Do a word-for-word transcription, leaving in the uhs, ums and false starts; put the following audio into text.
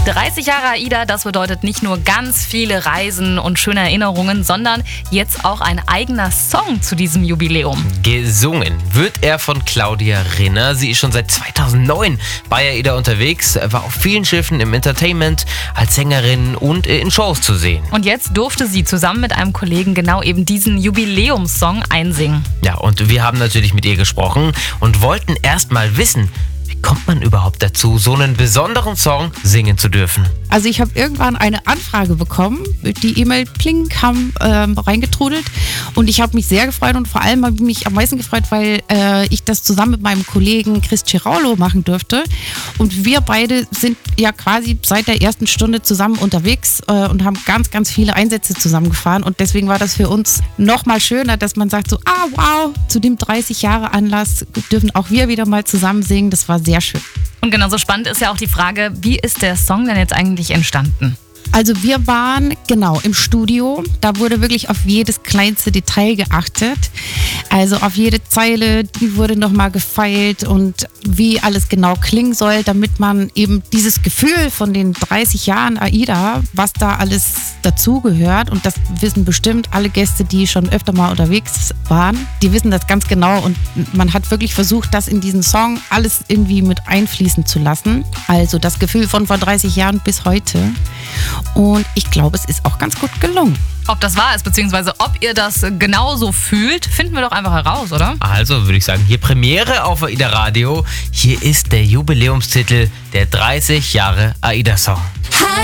dreißig Jahre AIDA, das bedeutet nicht nur ganz viele Reisen und schöne Erinnerungen, sondern jetzt auch ein eigener Song zu diesem Jubiläum. Gesungen wird er von Claudia Rinner. Sie ist schon seit zweitausendneun bei AIDA unterwegs, war auf vielen Schiffen im Entertainment, als Sängerin und in Shows zu sehen. Und jetzt durfte sie zusammen mit einem Kollegen genau eben diesen Jubiläumssong einsingen. Ja, und wir haben natürlich mit ihr gesprochen und wollten erst mal wissen, wie kommt man überhaupt dazu, so einen besonderen Song singen zu dürfen? Also ich habe irgendwann eine Anfrage bekommen, die E-Mail pling kam äh, reingetrudelt und ich habe mich sehr gefreut und vor allem habe ich mich am meisten gefreut, weil äh, ich das zusammen mit meinem Kollegen Chris Ciraulo machen durfte und wir beide sind ja quasi seit der ersten Stunde zusammen unterwegs äh, und haben ganz, ganz viele Einsätze zusammengefahren und deswegen war das für uns noch mal schöner, dass man sagt so, ah wow, zu dem dreißig Jahre Anlass dürfen auch wir wieder mal zusammen singen, das war sehr schön. Und genauso spannend ist ja auch die Frage, wie ist der Song denn jetzt eigentlich entstanden? Also wir waren genau im Studio, da wurde wirklich auf jedes kleinste Detail geachtet. Also auf jede Zeile, die wurde nochmal gefeilt und wie alles genau klingen soll, damit man eben dieses Gefühl von den dreißig Jahren AIDA, was da alles dazugehört, und das wissen bestimmt alle Gäste, die schon öfter mal unterwegs waren, die wissen das ganz genau und man hat wirklich versucht, das in diesen Song alles irgendwie mit einfließen zu lassen. Also das Gefühl von vor dreißig Jahren bis heute. Und ich glaube, es ist auch ganz gut gelungen. Ob das wahr ist, beziehungsweise ob ihr das genauso fühlt, finden wir doch einfach heraus, oder? Also würde ich sagen, hier Premiere auf AIDA Radio. Hier ist der Jubiläumstitel, der dreißig Jahre AIDA-Song.